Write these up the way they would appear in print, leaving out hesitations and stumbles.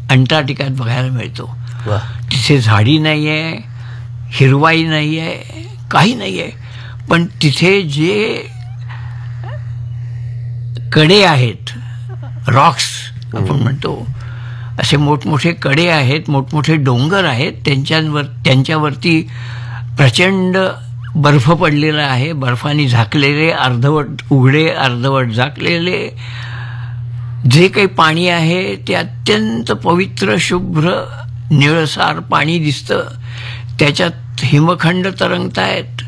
अंटार्क्टिकात बघायला मिळतो. वा. तिथे झाडी नाही आहे, हिरवाई नाही आहे, काही नाही आहे, पण तिथे जे कडे आहेत, रॉक्स आपण म्हणतो, असे मोठमोठे कडे आहेत, मोठमोठे डोंगर आहेत, त्यांच्यावरती प्रचंड बर्फ पडलेला आहे, बर्फाने झाकलेले, अर्धवट उघडे अर्धवट झाकलेले जे काही पाणी आहे ते अत्यंत पवित्र शुभ्र निळसार पाणी दिसतं. त्याच्यात हिमखंड तरंगतायत,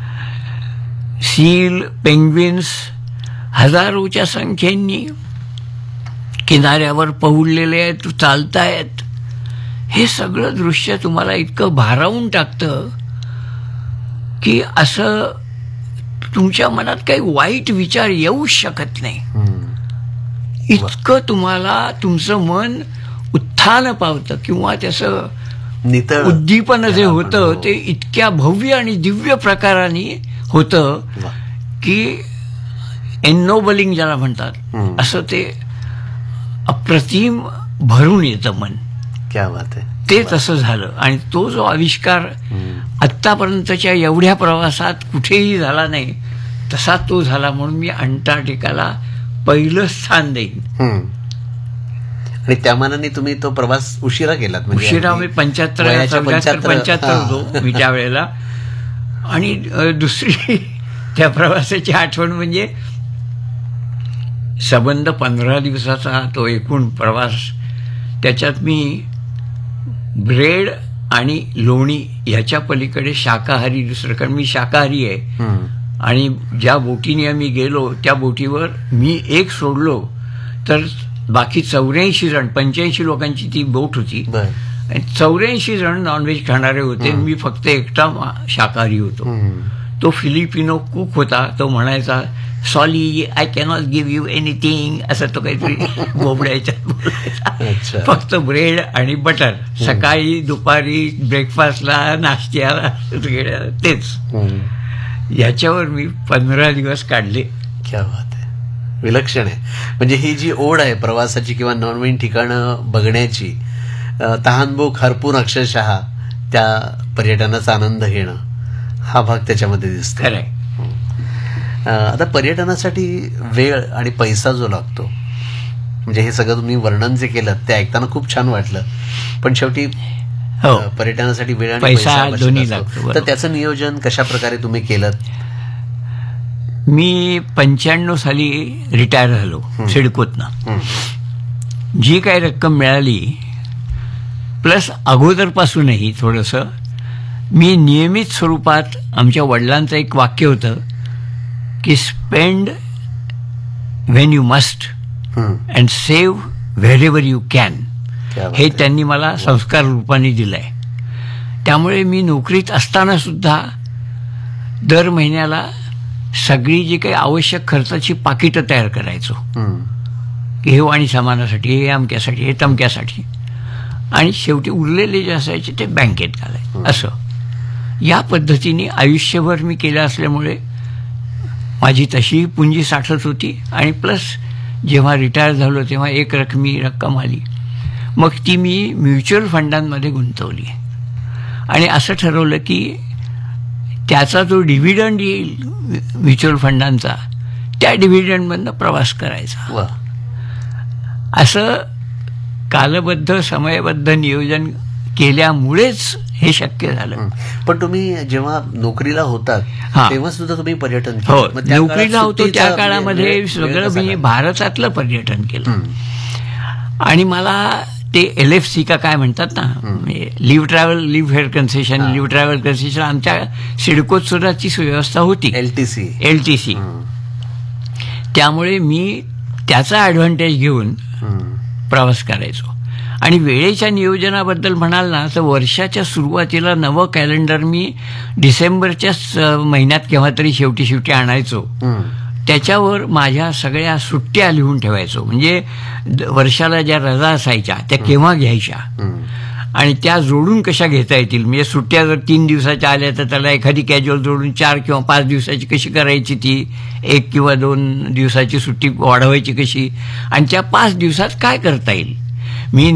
सील, पेंग्विन्स हजारोच्या संख्येने किनाऱ्यावर पहुडलेले आहेत, चालतायत. हे सगळं दृश्य तुम्हाला इतकं भारावून टाकतं की असं तुमच्या मनात काही वाईट विचार येऊच शकत नाही. इतकं तुम्हाला तुमचं मन उत्थान पावतं किंवा त्याचं नितळ उद्दीपन जे होतं ते इतक्या भव्य आणि दिव्य प्रकाराने होतं की एन्नोबलिंग ज्याला म्हणतात, असं ते अप्रतिम भरून येतं मन. क्या बात आहे. ते तसं झालं. आणि तो जो आविष्कार आत्तापर्यंतच्या एवढ्या प्रवासात कुठेही झाला नाही तसा तो झाला, म्हणून मी अंटार्क्टिकाला पहिलं स्थान देईन. आणि त्या मानाने तुम्ही तो प्रवास उशिरा केलात. उशिरा मी 75 होतो मी त्या वेळेला. आणि दुसरी त्या प्रवासाची आठवण म्हणजे संबंध 15 दिवसाचा तो एकूण प्रवास. त्याच्यात मी ब्रेड आणि लोणी ह्याच्या पलीकडे शाकाहारी दुसरं, कारण मी शाकाहारी आहे. आणि ज्या बोटीने आम्ही गेलो त्या बोटीवर मी एक सोडलो तर बाकी 84 जण, 85 लोकांची ती बोट होती आणि 84 जण नॉनव्हेज खाणारे होते. मी फक्त एकटा शाकाहारी होतो. तो फिलिपिनो कुक होता. तो म्हणायचा, sorry I cannot give you anything, असं तो काहीतरी बोबड्याच्यात बोलायचा. फक्त ब्रेड आणि बटर सकाळी दुपारी ब्रेकफास्टला नाश्त्याला तेच. याच्यावर मी 15 दिवस काढले. क्या बात आहे. विलक्षण आहे. म्हणजे ही जी ओढ आहे प्रवासाची किंवा नॉनव्हेज ठिकाणं बघण्याची, तहानभूक हरपून अक्षरशः त्या पर्यटनाचा आनंद घेणं, हा भाग त्याच्यामध्ये दिसतो. खरंय. आता पर्यटनासाठी वेळ आणि पैसा जो लागतो, म्हणजे हे सगळं तुम्ही वर्णन जे केलं ते ऐकताना खूप छान वाटलं, पण शेवटी पर्यटनासाठी वेळ आणि पैसा दोन्ही लागतो. तर त्याचं नियोजन कशा प्रकारे तुम्ही केलं? मी 95 साली रिटायर झालो सिडकोतनं. जी काही रक्कम मिळाली प्लस अगोदरपासूनही थोडंसं मी नियमित स्वरूपात, आमच्या वडिलांचं एक वाक्य होतं की spend when you must and save wherever you can. हे त्यांनी मला संस्कार रूपाने दिलंय. त्यामुळे मी नोकरीत असताना सुद्धा दर महिन्याला सगळी जी काही आवश्यक खर्चाची पाकिटं तयार करायचो, की हे वाणी सामानासाठी, हे अमक्यासाठी, हे तमक्यासाठी, आणि शेवटी उरलेले जे असायचे ते बँकेत घालायचे. असं या पद्धतीने आयुष्यभर मी केलं असल्यामुळे माझी तशी पुंजी साठत होती. आणि प्लस जेव्हा रिटायर झालो तेव्हा एक रक्कम आली, मग ती मी म्युच्युअल फंडांमध्ये गुंतवली आणि असं ठरवलं की त्याचा जो डिव्हिडंड येईल म्युच्युअल फंडांचा, त्या डिव्हिडंडमधनं प्रवास करायचा. असं कालबद्ध समयबद्ध नियोजन केल्यामुळेच हे शक्य झालं. पण तुम्ही जेव्हा नोकरीला होतात तेव्हा सुद्धा तुम्ही पर्यटन केलं? हो, नोकरीला होतो त्या काळामध्ये सगळं मी भारतातलं पर्यटन केलं. आणि मला ते LFC का काय म्हणतात ना, leave fair concession, leave travel concession, आमच्या सिडकोत सुद्धा ती सुव्यवस्था होती, LTC. त्यामुळे मी त्याचा ॲडव्हान्टेज घेऊन प्रवास करायचो. आणि वेळेच्या नियोजनाबद्दल म्हणाल ना तर वर्षाच्या सुरुवातीला नवं कॅलेंडर मी डिसेंबरच्याच महिन्यात केव्हा तरी शेवटी आणायचो. त्याच्यावर माझ्या सगळ्या सुट्ट्या लिहून ठेवायचो, म्हणजे वर्षाला ज्या रजा असायच्या त्या केव्हा घ्यायच्या आणि त्या जोडून कशा घेता येतील. म्हणजे सुट्ट्या जर 3 दिवसाच्या आल्या तर त्याला एखादी कॅज्युअल जोडून 4 किंवा 5 दिवसाची कशी करायची, ती 1 किंवा 2 दिवसाची सुट्टी वाढवायची कशी, आणि त्या 5 दिवसात काय करता येईल. मी